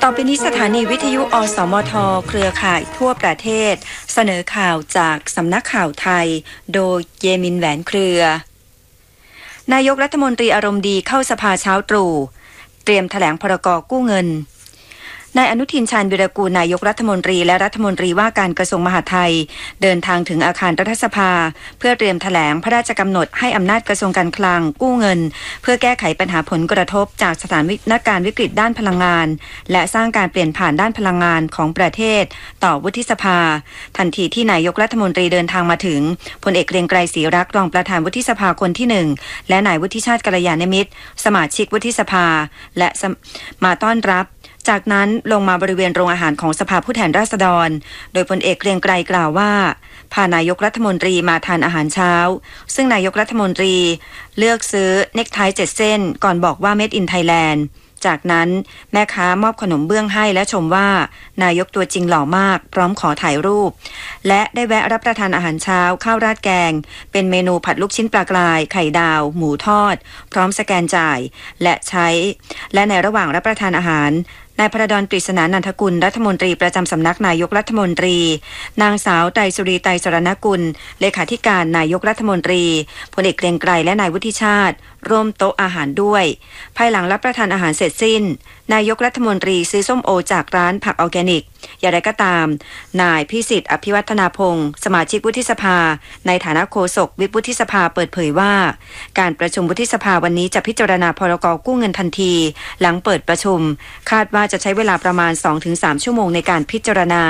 ต่อไปนี้สถานีวิทยุอสมทเครือข่ายทั่วประเทศเสนอข่าวจากสำนักข่าวไทยโดยเยมินแหวนเครือนายกรัฐมนตรีอารมณ์ดีเข้าสภาเช้าตรู่เตรียมแถลงพรก.กู้เงินนายอนุทินชาญวิรากูลนายกรัฐมนตรีและรัฐมนตรีว่าการกระทรวงมหาดไทยเดินทางถึงอาคารรัฐสภาเพื่อเตรียมแถลงพระราชกำหนดให้อำนาจกระทรวงการคลังกู้เงินเพื่อแก้ไขปัญหาผลกระทบจากสถานการณ์วิกฤตด้านพลังงานและสร้างการเปลี่ยนผ่านด้านพลังงานของประเทศต่อวุฒิสภาทันทีที่นายกรัฐมนตรีเดินทางมาถึงพลเอกเกรียงไกรศรีรักษ์รองประธานวุฒิสภาคนที่1และนายวุฒิชาติกัลยาณมิตรสมาชิกวุฒิสภาและมาต้อนรับจากนั้นลงมาบริเวณโรงอาหารของสภาผู้แทนราษฎรโดยพลเอกเกรียงไกรกล่าวว่าพานายกรัฐมนตรีมาทานอาหารเช้าซึ่งนายกรัฐมนตรีเลือกซื้อเนคไท7เส้นก่อนบอกว่า Made in Thailand จากนั้นแม่ค้ามอบขนมเบื้องให้และชมว่านายกตัวจริงหล่อมากพร้อมขอถ่ายรูปและได้แวะรับประทานอาหารเช้าข้าวราดแกงเป็นเมนูผัดลูกชิ้นปลากรายไข่ดาวหมูทอดพร้อมสแกนจ่ายและในระหว่างรับประทานอาหารนายพระดล กฤษณานันทกุลรัฐมนตรีประจำสำนักนายกรัฐมนตรีนางสาวไตรสุรีไตรสรณกุลเลขาธิการนายกรัฐมนตรีพลเอกเกรียงไกรและนายวุฒิชาติร่วมโต๊ะอาหารด้วยภายหลังรับประทานอาหารเสร็จสิ้นนายกรัฐมนตรีซื้อส้มโอจากร้านผักออร์แกนิกอย่างไรก็ตามนายพิสิทธิ์อภิวัฒนาพงศ์สมาชิกวุฒิสภาในฐานะโฆษกวิปวุฒิสภาเปิดเผยว่าการประชุมวุฒิสภาวันนี้จะพิจารณาพรก.กู้เงินทันทีหลังเปิดประชุมคาดว่าจะใช้เวลาประมาณ 2-3 ชั่วโมงในการพิจารณา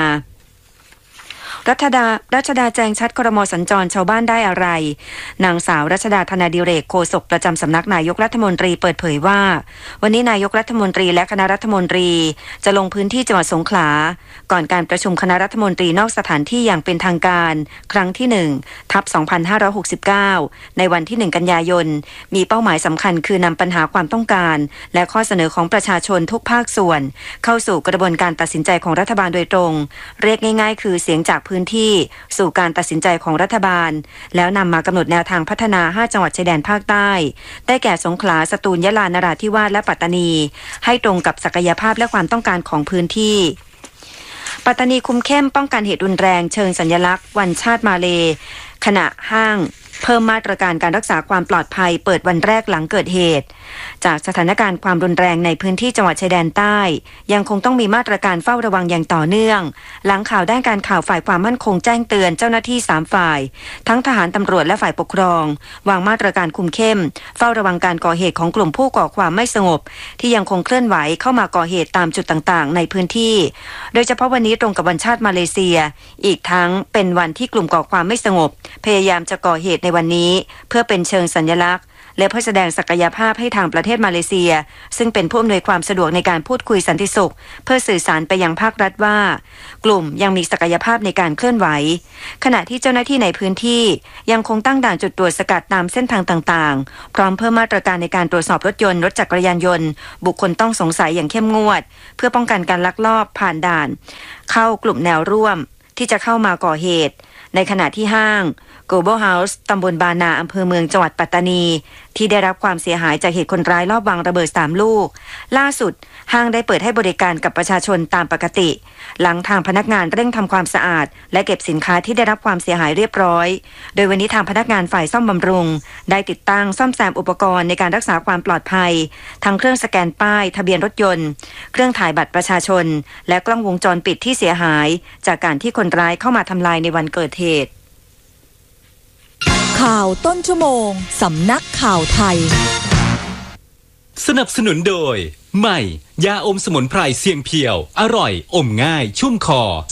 รัชดาแจ้งชัดครม.สัญจรชาวบ้านได้อะไรนางสาวรัชดาธนาดิเรกโฆษกประจำสำนักนายกรัฐมนตรีเปิดเผยว่าวันนี้นายกรัฐมนตรีและคณะรัฐมนตรีจะลงพื้นที่จังหวัดสงขลาก่อนการประชุมคณะรัฐมนตรีนอกสถานที่อย่างเป็นทางการครั้งที่1/2569ในวันที่1กันยายนมีเป้าหมายสำคัญคือนำปัญหาความต้องการและข้อเสนอของประชาชนทุกภาคส่วนเข้าสู่กระบวนการตัดสินใจของรัฐบาลโดยตรงเรียกง่ายๆคือเสียงจากพื้นที่สู่การตัดสินใจของรัฐบาลแล้วนำมากำหนดแนวทางพัฒนา5จังหวัดชายแดนภาคใต้ได้แก่สงขลาสตูลยะลานราธิวาสและปัตตานีให้ตรงกับศักยภาพและความต้องการของพื้นที่ปัตตานีคุมเข้มป้องกันเหตุรุนแรงเชิงสัญลักษณ์วันชาติมาเลขณะห้างเพิ่มมาตรการการรักษาความปลอดภัยเปิดวันแรกหลังเกิดเหตุจากสถานการณ์ความรุนแรงในพื้นที่จังหวัดชายแดนใต้ยังคงต้องมีมาตรการเฝ้าระวังอย่างต่อเนื่องหลังข่าวด้านการข่าวฝ่ายความมั่นคงแจ้งเตือนเจ้าหน้าที่3ฝ่ายทั้งทหารตำรวจและฝ่ายปกครองวางมาตรการคุมเข้มเฝ้าระวังการก่อเหตุของกลุ่มผู้ก่อความไม่สงบที่ยังคงเคลื่อนไหวเข้ามาก่อเหตุตามจุดต่างๆในพื้นที่โดยเฉพาะวันนี้ตรงกับวันชาติมาเลเซียอีกทั้งเป็นวันที่กลุ่มก่อความไม่สงบพยายามจะก่อเหตุในวันนี้เพื่อเป็นเชิงสัญลักษณ์และเพื่อแสดงศักยภาพให้ทางประเทศมาเลเซียซึ่งเป็นผู้อำนวยความสะดวกในการพูดคุยสันติสุขเพื่อสื่อสารไปยังภาครัฐว่ากลุ่มยังมีศักยภาพในการเคลื่อนไหวขณะที่เจ้าหน้าที่ในพื้นที่ยังคงตั้งด่านจุดตรวจสกัดตามเส้นทางต่างๆพร้อมเพิ่มมาตรการในการตรวจสอบรถยนต์รถจักรยานยนต์บุคคลต้องสงสัยอย่างเข้มงวดเพื่อป้องกันการลักลอบผ่านด่านเข้ากลุ่มแนวร่วมที่จะเข้ามาก่อเหตุในขณะที่ห้าง Global House ตำบลบานาอำเภอเมืองจังหวัดปัตตานีที่ได้รับความเสียหายจากเหตุคนร้ายลอบวางระเบิด3ลูกล่าสุดห้างได้เปิดให้บริการกับประชาชนตามปกติหลังทางพนักงานเร่งทำความสะอาดและเก็บสินค้าที่ได้รับความเสียหายเรียบร้อยโดยวันนี้ทางพนักงานฝ่ายซ่อมบำรุงได้ติดตั้งซ่อมแซมอุปกรณ์ในการรักษาความปลอดภัยทั้งเครื่องสแกนป้ายทะเบียนรถยนต์เครื่องถ่ายบัตรประชาชนและกล้องวงจรปิดที่เสียหายจากการที่คนร้ายเข้ามาทำลายในวันเกิดเหตุข่าวต้นชั่วโมงสำนักข่าวไทยสนับสนุนโดยใหม่ยาอมสมุนไพรเสียงเพียวอร่อยอมง่ายชุ่มคอ